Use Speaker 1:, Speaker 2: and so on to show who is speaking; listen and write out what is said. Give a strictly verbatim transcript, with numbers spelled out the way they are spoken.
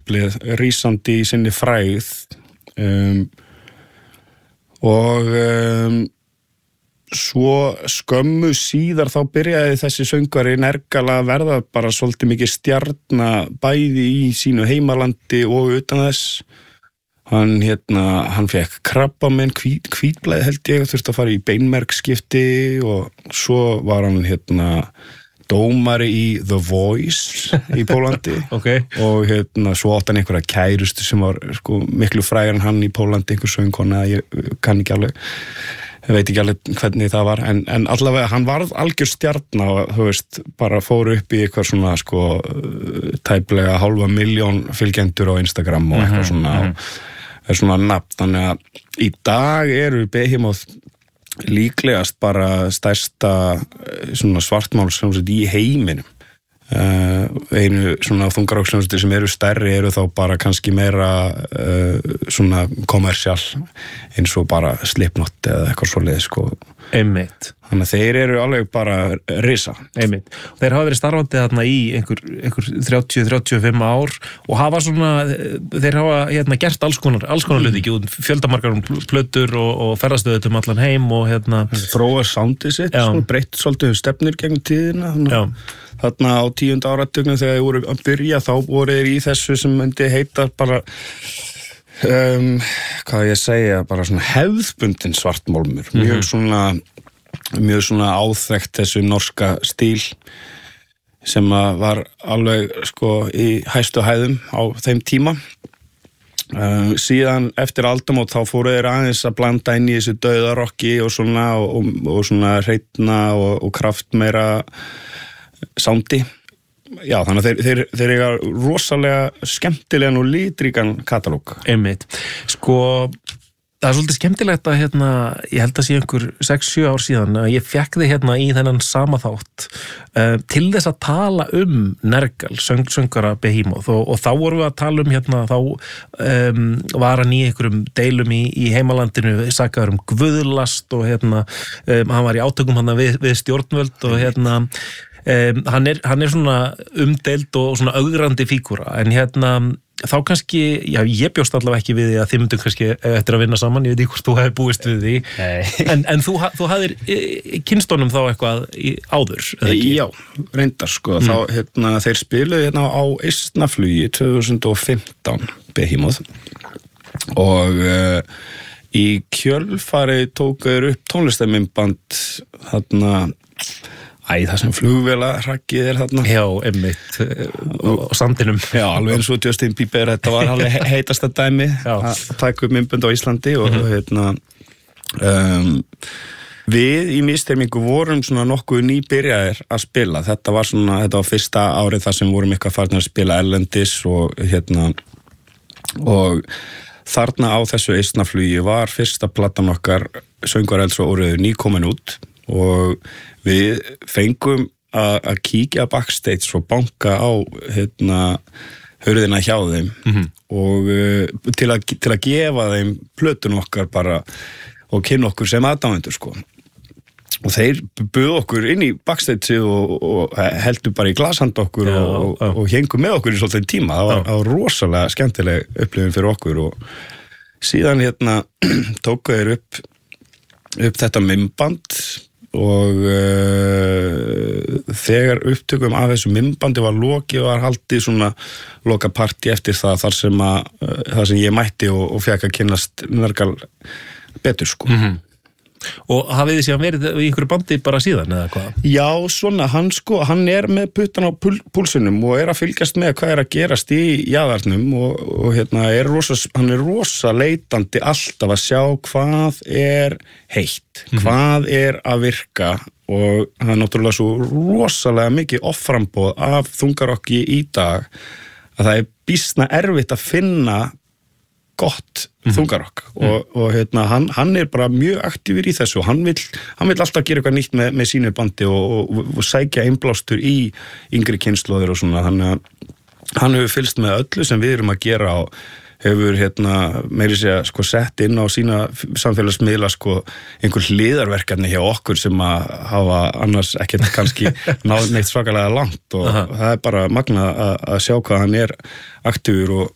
Speaker 1: aflið rísandi í sinni frægð um, og um, svo skömmu síðar þá byrjaði þessi söngvari Nergal að verða bara svolítið mikið stjarna bæði í sínu heimalandi og utan þess. Hann, hérna, hann fekk krabbamein, hvít, hvítblæði held ég, þurfti að fara í beinmergskipti og svo var hann hérna dómari í The Voice í Pólandi
Speaker 2: okay.
Speaker 1: og hérna svo átti hann einhverja kærustu sem var sko miklu frægar en hann í Pólandi, einhver söngkona, ég kann ekki alveg ég veit ekki alveg hvernig það var en, en allavega hann varð algjör stjarna og þú veist, bara fór upp í eitthvað svona sko tæplega hálfa milljón fylgjendur á Instagram og eitthvað svona mm-hmm. og er svona nafn, þannig að í dag eru Behemoth líklegast bara stærsta svona svartmálshljómsveit í heiminum Uh, einu svona þungarokkshljómsveitir sem eru stærri eru þá bara kannski meira uh, svona kommersial eins og bara Slipknot eða eitthvað svoleiðis sko.
Speaker 2: Einmitt.
Speaker 1: Þannig að þeir eru alveg bara risa.
Speaker 2: Einmitt. Þeir hafa verið starfandi þarna í einhver, einhver þrjátíu til þrjátíu og fimm ár og hafa svona, þeir hafa hérna gert alls konar, alls konar hluti, mm. fjöldamargar plötur og, og ferðastöðu um allan heim og hérna
Speaker 1: þróa soundið sitt, svona breytt svolítið stefnir gegn tíðina. Já. Þarna á tíunda áratugnum þegar þeir voru að byrja þá voru þeir í þessu sem myndi heita bara um, hvað ég segja, bara svona hefðbundin svartmálmur, mm-hmm. mjög svona mjög svona áþekkt þessu norska stíl sem var alveg sko í hæstu hæðum á þeim tíma uh, síðan eftir aldamót þá fóru þeir aðeins að blanda inn í þessu dauðarokki og svona og, og, og svona hreitna og, og kraft meira soundi. Já, þannig að þeir, þeir, þeir eiga rosalega skemmtilegan og litríkan katalóg.
Speaker 2: Einmitt. Sko, það er svolítið skemmtilegt að hérna, ég held að sé einhver sex sjö ár síðan að ég fekk þig hérna í þennan sama þátt uh, til þess að tala um Nergal, söng, söngara Behemoth og, og þá vorum við að tala um hérna, þá um, var hann í einhverjum deilum í, í heimalandinu, sakaður um guðlast og hérna, um, hann var í átökum hann við, við stjórnvöld og hérna Um, hann, er, hann er svona umdeild og svona augrandi fígúra en hérna þá kannski, já ég bjóst allavega ekki við því að þið myndum kannski eftir að vinna saman, ég veit ekki hvort þú hefði búist við því en, en þú, þú hafðir kynstónum þá eitthvað í, áður eða ekki?
Speaker 1: Já, reyndar sko mm. þá hérna þeir spiluðu hérna á Eistnaflugi tvö þúsund og fimmtán Behemoth og uh, í kjölfarið tóku þeir upp tónlistarmyndband þarna Æ, það sem flugvéla hrakkið er þarna.
Speaker 2: Já, einmitt, og sandinum.
Speaker 1: Já, alveg eins og Justin Bieber, þetta var alveg heitasta dæmi að taka upp myndbönd á Íslandi og mm-hmm. hérna, um, við í misþyrmingu vorum svona nokkuð nýbyrjaðir að spila. Þetta var svona, þetta var fyrsta árið þar sem vorum eitthvað farnir að spila erlendis og hérna, og þarna á þessu Eistnaflugi var fyrsta platan okkar Söngvar Elds og Óreiður nýkomin út og við fengum að kíkja backstage og banka á hérna hurðina hjá þeim mm-hmm. og uh, til, að, til að gefa þeim plötun okkar bara og kynna okkur sem aðdáendur sko og þeir buðu okkur inn í backstage og, og heldur bara í glashand okkur já, og, já. og hengu með okkur í svolítið tíma það var, það var rosalega skemmtileg upplifun fyrir okkur og síðan hérna tóku þeir upp upp þetta myndband og uh, þegar upptökum af þessu myndbandi var lokið var haldið svona lokapartí eftir það þar sem, að, uh, þar sem ég mætti og, og fekk að kynnast Nergal betur sko
Speaker 2: mm-hmm. Og hafið þið síðan verið í einhverju bandi bara síðan eða hvað?
Speaker 1: Já, svona, hann sko, hann er með puttan á pul, púlsunum og er að fylgjast með hvað er að gerast í jaðarnum og, og hérna, er rosa, hann er rosa leitandi alltaf að sjá hvað er heitt, mm-hmm. hvað er að virka og það er náttúrulega svo rosalega mikið offramboð af þungarokki í dag að það er býsna erfitt að finna gott mm-hmm. þungarokk og, og hérna, hann, hann er bara mjög aktífur í þessu og hann vill, hann vill alltaf gera eitthvað nýtt með, með sínu bandi og, og, og sækja innblástur í yngri kynslóðir og svona þannig að hann hefur fylgst með öllu sem við erum að gera og hefur hérna meiri segja sko sett inn á sína samfélagsmiðla sko einhver hliðarverkefni hjá okkur sem að hafa annars ekkert kannski náð neitt svakalega langt og Aha. það er bara magna að, að sjá hvað hann er aktífur og